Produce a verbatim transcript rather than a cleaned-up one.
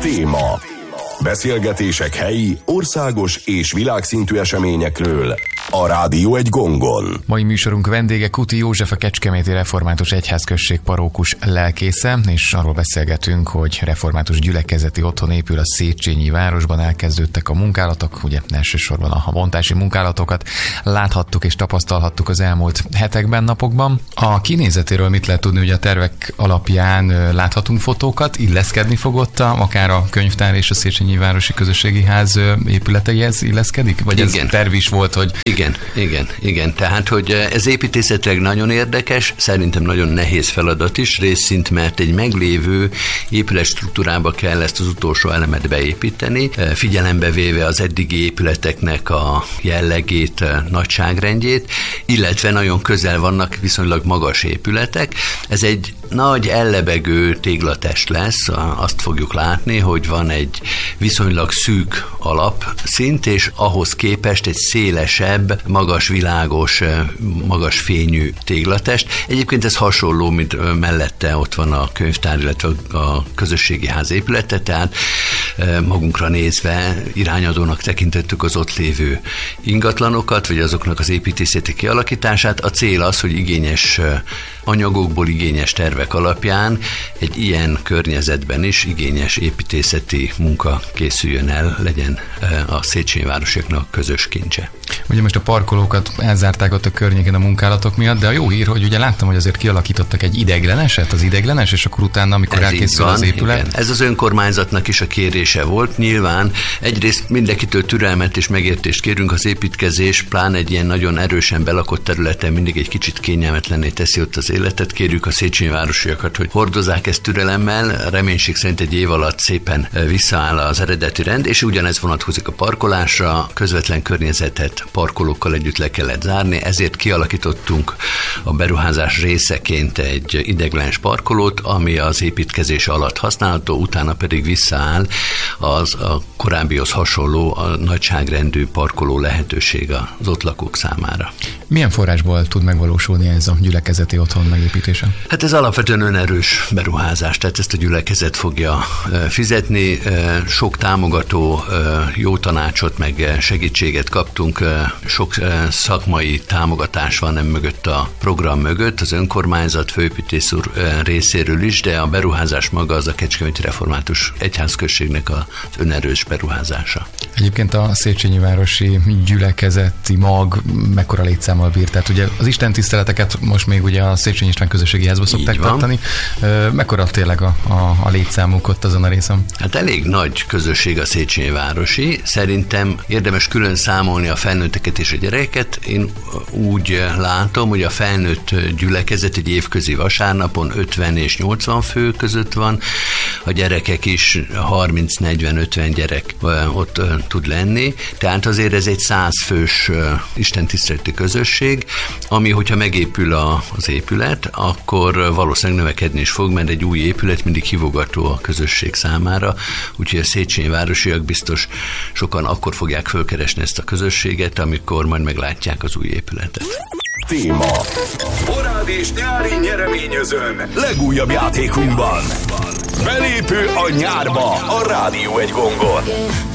Téma. Beszélgetések helyi, országos és világszintű eseményekről a Rádió egy gongon. Mai műsorunk vendége Kuti József, a Kecskeméti Református Egyházközség parókus lelkésze, és arról beszélgetünk, hogy református gyülekezeti otthon épül a Széchenyi városban, elkezdődtek a munkálatok, ugye elsősorban a bontási munkálatokat láthattuk és tapasztalhattuk az elmúlt hetekben, napokban. A kinézetéről mit lehet tudni, ugye a tervek alapján láthatunk fotókat, illeszkedni fogott akár a könyvtár és a Széchenyi Városi Közösségi Ház épületeihez illeszkedik? Vagy igen. Ez terv is volt, hogy... Igen, igen, igen. Tehát, hogy ez építészetileg nagyon érdekes, szerintem nagyon nehéz feladat is, részint, mert egy meglévő épületstruktúrába kell ezt az utolsó elemet beépíteni, figyelembe véve az eddigi épületeknek a jellegét, nagyságrendjét, illetve nagyon közel vannak viszonylag magas épületek. Ez egy nagy ellebegő téglatest lesz, azt fogjuk látni, hogy van egy viszonylag szűk alapszint, és ahhoz képest egy szélesebb, magas, világos, magas fényű téglatest. Egyébként ez hasonló, mint mellette ott van a könyvtár, illetve a közösségi ház épülete, tehát magunkra nézve irányadónak tekintettük az ott lévő ingatlanokat, vagy azoknak az építészeti kialakítását. A cél az, hogy igényes anyagokból, igényes tervek alapján egy ilyen környezetben is igényes építészeti munka készüljön el, legyen a Széchenyi városiaknak közös kincse. Ugye most a parkolókat elzárták ott a környéken a munkálatok miatt, de a jó hír, hogy ugye láttam, hogy azért kialakítottak egy ideigleneset, az ideiglenes, és akkor utána, amikor ez elkészül az épület. Igen. Ez az önkormányzatnak is a kérése volt. Nyilván egyrészt mindenkitől türelmet és megértést kérünk, az építkezés, pláne egy ilyen nagyon erősen belakott területen mindig egy kicsit kényelmetlenné teszi ott az életet. Kérjük a széchenyi városiakat, hogy hordozzák ezt türelemmel, reménység szerint egy év alatt szépen visszaáll az eredeti rend, és ugyanez vonatkozik a parkolásra, közvetlen környezetet parkolókkal együtt le kellett zárni, ezért kialakítottunk a beruházás részeként egy ideiglenes parkolót, ami az építkezés alatt használható, utána pedig visszaáll az a korábbihoz hasonló a nagyságrendű parkoló lehetőség az ott lakók számára. Milyen forrásból tud megvalósulni ez a gyülekezeti otthon megépítése? Hát ez alapvetően önerős beruházás, tehát ezt a gyülekezet fogja fizetni. Sok támogató jó tanácsot, meg segítséget kaptunk, sok szakmai támogatás van nem mögött a program mögött, az önkormányzat, főépítész úr részéről is, de a beruházás maga az a Kecskeméti Református Egyházközségnek az önerős beruházása. Egyébként a Széchenyi városi gyülekezeti mag mekkora létszámmal bír? Tehát ugye az istentiszteleteket most még ugye a Széchenyi István Közösségi Házba szokták tartani. Mekkora tényleg a, a, a létszámuk ott azon a részen? Hát elég nagy közösség a Széchenyi városi. Szerintem érdemes külön számolni a felnőtteket és a gyerekeket. Én úgy látom, hogy a felnőtt gyülekezet egy évközi vasárnapon ötven és nyolcvan fő között van, a gyerekek is harminc negyven ötven gyerek ott tud lenni, tehát azért ez egy száz fős istentiszteleti közösség, ami, hogyha megépül a, az épület, akkor valószínűleg növekedni is fog, mert egy új épület mindig hívogató a közösség számára, úgyhogy a széchenyi városiak biztos sokan akkor fogják fölkeresni ezt a közösséget, amikor majd meglátják az új épületet. Téma. Borád és nyári nyereményözőn. Legújabb játékunkban. Belépő a nyárba a Rádió egy gongon.